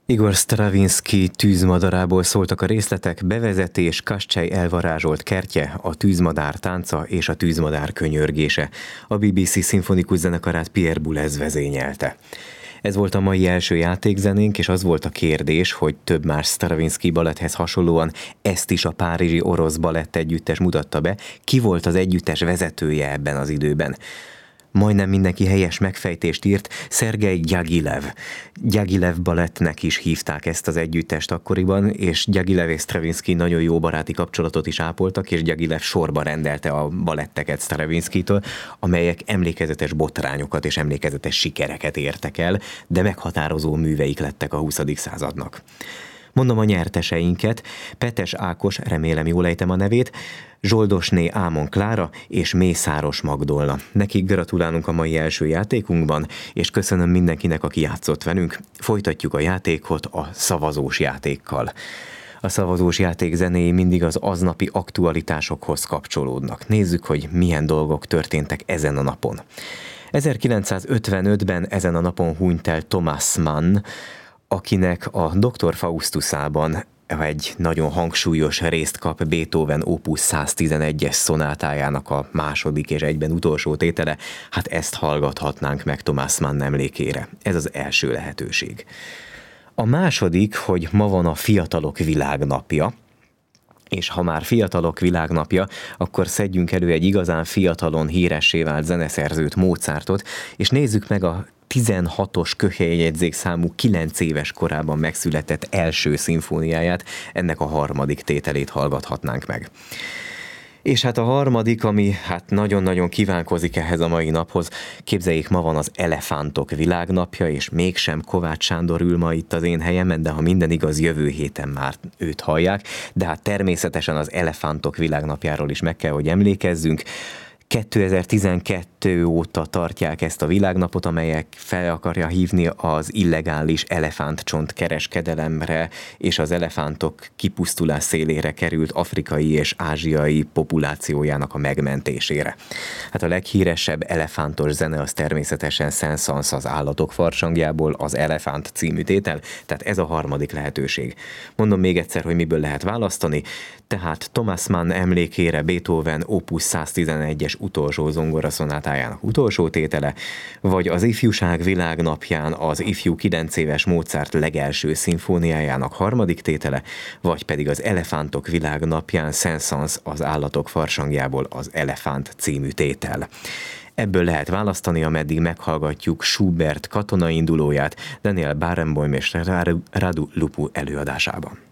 Igor Stravinsky tűzmadarából szóltak a részletek, bevezetés, Kassai elvarázsolt kertje, a tűzmadár tánca és a tűzmadár könyörgése. A BBC szimfonikus zenekarát Pierre Boulez vezényelte. Ez volt a mai első játékzenénk, és az volt a kérdés, hogy több más Stravinsky baletthez hasonlóan ezt is a párizsi orosz balett együttes mutatta be. Ki volt az együttes vezetője ebben az időben? Majdnem mindenki helyes megfejtést írt, Szergej Gyagilev. Gyagilev balettnek is hívták ezt az együttest akkoriban, és Gyagilev és Stravinsky nagyon jó baráti kapcsolatot is ápoltak, és Gyagilev sorba rendelte a baletteket Stravinskytől, amelyek emlékezetes botrányokat és emlékezetes sikereket értek el, de meghatározó műveik lettek a 20. századnak. Mondom a nyerteseinket: Petes Ákos, remélem jól ejtem a nevét, Zsoldosné Ámon Klára és Mészáros Magdolna. Nekik gratulálunk a mai első játékunkban, és köszönöm mindenkinek, aki játszott velünk. Folytatjuk a játékot a szavazós játékkal. A szavazós játék zenéi mindig az aznapi aktualitásokhoz kapcsolódnak. Nézzük, hogy milyen dolgok történtek ezen a napon. 1955-ben ezen a napon hunyt el Thomas Mann, akinek a Dr. Faustusában egy nagyon hangsúlyos részt kap Beethoven Opus 111-es szonátájának a második és egyben utolsó tétele. Hát ezt hallgathatnánk meg Thomas Mann emlékére. Ez az első lehetőség. A második, hogy ma van a Fiatalok Világnapja, és ha már Fiatalok Világnapja, akkor szedjünk elő egy igazán fiatalon híressé vált zeneszerzőt, Mozartot, és nézzük meg a 16-os köhéjegyzék számú 9 éves korában megszületett első szimfóniáját, ennek a harmadik tételét hallgathatnánk meg. És hát a harmadik, ami hát nagyon-nagyon kívánkozik ehhez a mai naphoz, képzeljék, ma van az Elefántok Világnapja, és mégsem Kovács Sándor ül ma itt az én helyemen, de ha minden igaz, jövő héten már őt hallják, de hát természetesen az Elefántok Világnapjáról is meg kell, hogy emlékezzünk. 2012 óta tartják ezt a világnapot, amelyek fel akarja hívni az illegális elefántcsont kereskedelemre és az elefántok kipusztulás szélére került afrikai és ázsiai populációjának a megmentésére. Hát a leghíresebb elefántos zene az természetesen Saint-Saëns az Állatok farsangjából, az Elefánt című tétel, tehát ez a harmadik lehetőség. Mondom még egyszer, hogy miből lehet választani, tehát Thomas Mann emlékére Beethoven Opus 111-es utolsó zongoraszonátájának utolsó tétele, vagy az Ifjúság Világnapján az ifjú 9 éves Mozart legelső szimfóniájának harmadik tétele, vagy pedig az Elefántok Világnapján Saint-Saëns az Állatok farsangjából az Elefánt című tétel. Ebből lehet választani, ameddig meghallgatjuk Schubert katonaindulóját Daniel Barenboim és Radu Lupu előadásában.